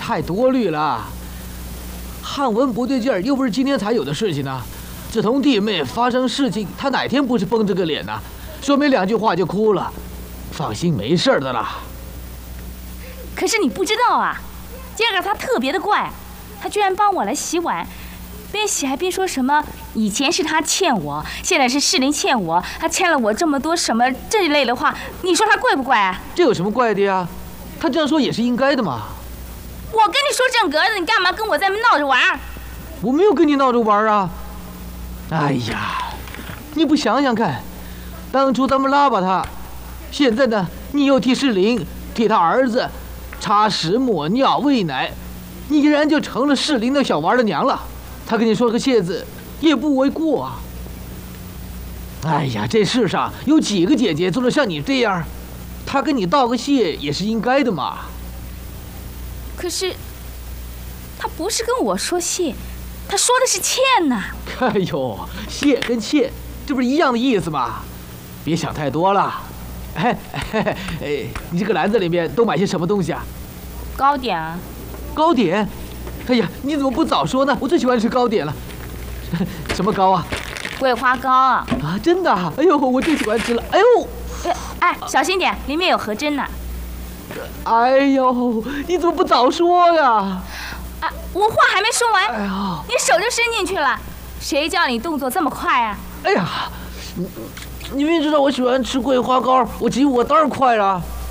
太多虑了。汉文不对劲儿，又不是今天才有的事情呢。志同弟妹发生事情，他哪天不是绷着个脸呢？说没2句话就哭了。放心，没事的啦。 可是你不知道啊，今儿个他特别的怪，他居然帮我来洗碗，边洗还边说什么以前是他欠我，现在是世林欠我，他欠了我这么多什么这一类的话，你说他怪不怪啊？ 这有什么怪的呀？他这样说也是应该的嘛。 我跟你说正格的，你干嘛跟我在那闹着玩？ 我没有跟你闹着玩啊。哎呀，你不想想看，当初咱们拉拔他，现在呢，你又替世林替他儿子擦屎抹尿喂奶，你依然就成了世林的小娃的娘了。他跟你说个谢字也不为过啊。哎呀，这世上有几个姐姐做得像你这样，他跟你道个谢也是应该的嘛。 可是他不是跟我说谢，他说的是欠呐。 哎呦，谢跟欠，这不是一样的意思吗？别想太多了。哎，你这个篮子里面都买些什么东西啊？ 糕点啊。 糕点？哎呀，你怎么不早说呢？我最喜欢吃糕点了。什么糕啊？ 桂花糕啊。 啊，真的啊？哎呦，我最喜欢吃了。哎呦， 哎，小心点，里面有合针呢。 哎呦，你怎么不早说呀？ 啊，我话还没说完， 哎呀， 你手就伸进去了，谁叫你动作这么快啊？ 哎呀，你明知道我喜欢吃桂花糕，我当然快了。